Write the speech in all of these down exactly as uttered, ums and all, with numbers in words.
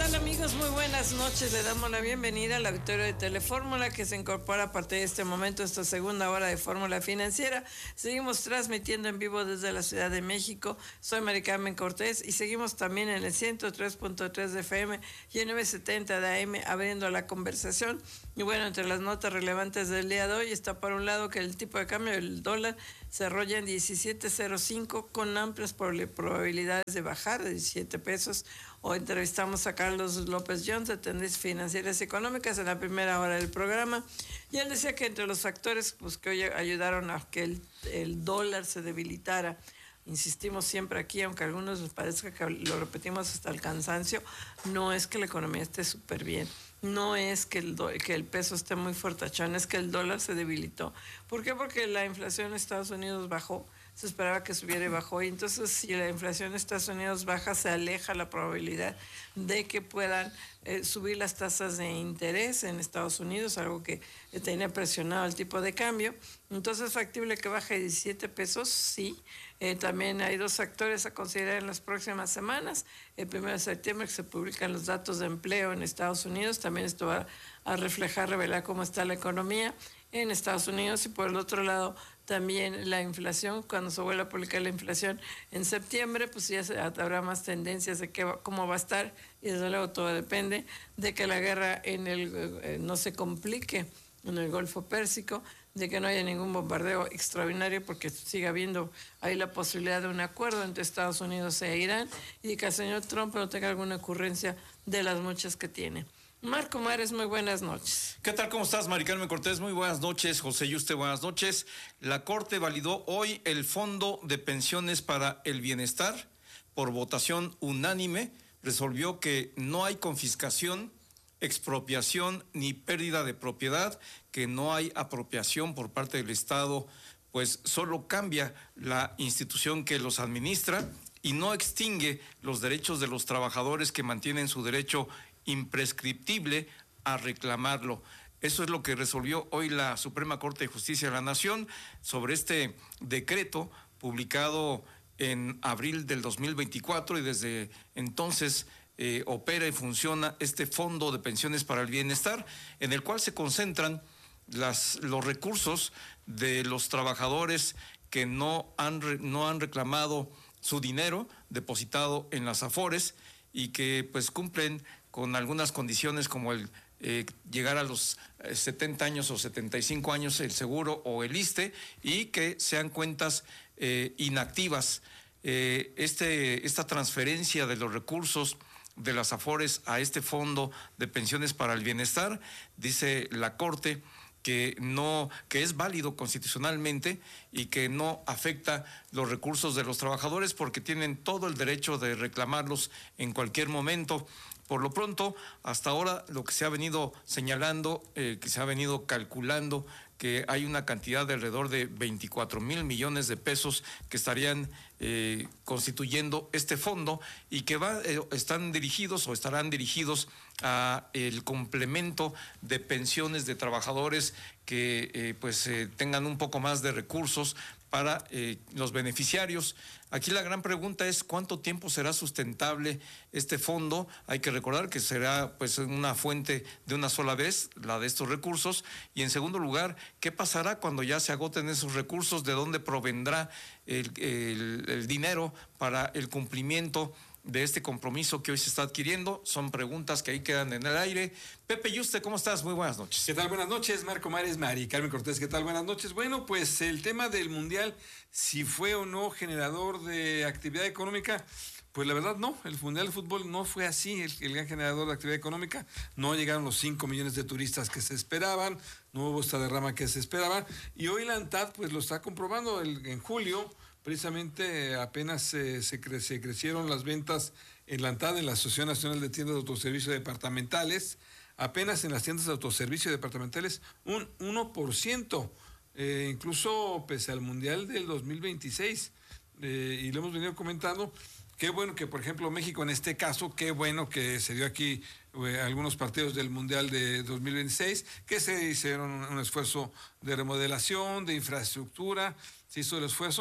tal, amigos? Muy buenas noches. Le damos la bienvenida al auditorio de Telefórmula, que se incorpora a partir de este momento a esta segunda hora de Fórmula Financiera. Seguimos transmitiendo en vivo desde la Ciudad de México. Soy Mari Carmen Cortés y seguimos también en el ciento tres punto tres de F M y en novecientos setenta de A M abriendo la conversación. Y bueno, entre las notas relevantes del día de hoy está, por un lado, que el tipo de cambio del dólar cerró ya en diecisiete cero cinco con amplias probabilidades de bajar de diecisiete pesos. Hoy entrevistamos a Carlos López Jones de Tendencias Financieras y Económicas en la primera hora del programa, y él decía que entre los factores pues, que hoy ayudaron a que el, el dólar se debilitara, insistimos siempre aquí, aunque a algunos les parezca que lo repetimos hasta el cansancio, no es que la economía esté súper bien, no es que el, do, que el peso esté muy fortachón, es que el dólar se debilitó. ¿Por qué? Porque la inflación en Estados Unidos bajó, se esperaba que subiera y bajó, y entonces si la inflación en Estados Unidos baja, se aleja la probabilidad de que puedan eh, subir las tasas de interés en Estados Unidos, algo que eh, tenía presionado el tipo de cambio. Entonces es factible que baje diecisiete pesos, sí. Eh, también hay dos factores a considerar en las próximas semanas. El primero de septiembre, que se publican los datos de empleo en Estados Unidos, también esto va a reflejar, revelar cómo está la economía en Estados Unidos. Y por el otro lado también la inflación, cuando se vuelva a publicar la inflación en septiembre, pues ya se, habrá más tendencias de qué va, cómo va a estar, y desde luego todo depende de que la guerra en el eh, no se complique en el Golfo Pérsico, de que no haya ningún bombardeo extraordinario, porque siga habiendo ahí la posibilidad de un acuerdo entre Estados Unidos e Irán, y de que el señor Trump no tenga alguna ocurrencia de las muchas que tiene. Marco Mares, muy buenas noches. ¿Qué tal? ¿Cómo estás, Mari Carmen Cortés? Muy buenas noches. José Yuste, buenas noches. La Corte validó hoy el Fondo de Pensiones para el Bienestar. Por votación unánime, resolvió que no hay confiscación, expropiación ni pérdida de propiedad, que no hay apropiación por parte del Estado, pues solo cambia la institución que los administra y no extingue los derechos de los trabajadores que mantienen su derecho imprescriptible a reclamarlo. Eso es lo que resolvió hoy la Suprema Corte de Justicia de la Nación sobre este decreto publicado en abril del dos mil veinticuatro, y desde entonces eh, opera y funciona este Fondo de Pensiones para el Bienestar, en el cual se concentran las, los recursos de los trabajadores que no han, no han reclamado su dinero depositado en las AFORES y que pues cumplen con algunas condiciones como el eh, llegar a los eh, setenta años o setenta y cinco años el seguro o el ISSSTE, y que sean cuentas eh, inactivas. Eh, este, esta transferencia de los recursos de las AFORES a este Fondo de Pensiones para el Bienestar, dice la Corte, que no, que es válido constitucionalmente y que no afecta los recursos de los trabajadores porque tienen todo el derecho de reclamarlos en cualquier momento. Por lo pronto, hasta ahora lo que se ha venido señalando, eh, que se ha venido calculando, que hay una cantidad de alrededor de veinticuatro mil millones de pesos que estarían eh, constituyendo este fondo y que va, eh, están dirigidos o estarán dirigidos a el complemento de pensiones de trabajadores que eh, pues eh, tengan un poco más de recursos para eh, los beneficiarios. Aquí la gran pregunta es cuánto tiempo será sustentable este fondo. Hay que recordar que será pues una fuente de una sola vez, la de estos recursos, y en segundo lugar, ¿qué pasará cuando ya se agoten esos recursos? ¿De dónde provendrá el, el, el dinero para el cumplimiento de este compromiso que hoy se está adquiriendo? Son preguntas que ahí quedan en el aire. Pepe Yuste, ¿cómo estás? Muy buenas noches. ¿Qué tal? Buenas noches, Marco Mares, Mari Carmen Cortés, ¿qué tal? Buenas noches. Bueno, pues el tema del Mundial, si fue o no generador de actividad económica, pues la verdad no, el Mundial de Fútbol no fue así, el, el gran generador de actividad económica. No llegaron los cinco millones de turistas que se esperaban, no hubo esta derrama que se esperaba, y hoy la ANTAD pues lo está comprobando. El, en julio precisamente apenas eh, se, cre se crecieron las ventas en la ANTAD, en la Asociación Nacional de Tiendas de Autoservicio Departamentales, apenas en las tiendas de autoservicio departamentales un uno por ciento, eh, incluso pese al Mundial del dos mil veintiséis, eh, y lo hemos venido comentando. Qué bueno que, por ejemplo, México en este caso, qué bueno que se dio aquí eh, algunos partidos del Mundial de dos mil veintiséis, que se hicieron un esfuerzo de remodelación, de infraestructura, se hizo el esfuerzo,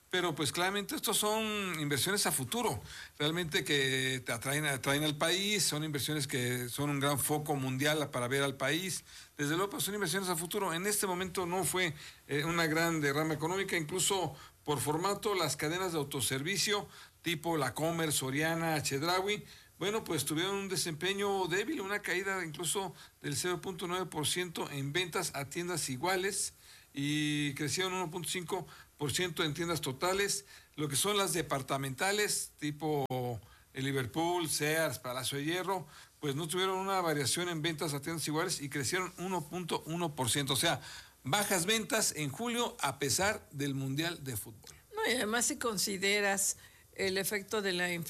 pero pues claramente estos son inversiones a futuro, realmente que te atraen, atraen al país, son inversiones que son un gran foco mundial para ver al país. Desde luego, pues son inversiones a futuro. En este momento no fue eh, una gran derrama económica, incluso por formato, las cadenas de autoservicio tipo La Comer, Soriana, Chedraui, bueno, pues tuvieron un desempeño débil, una caída incluso del cero punto nueve por ciento en ventas a tiendas iguales y crecieron uno punto cinco por ciento en tiendas totales. Lo que son las departamentales, tipo el Liverpool, Sears, Palacio de Hierro, pues no tuvieron una variación en ventas a tiendas iguales y crecieron uno punto uno por ciento. O sea, bajas ventas en julio a pesar del Mundial de Fútbol. No, y además si consideras el efecto de la inflación,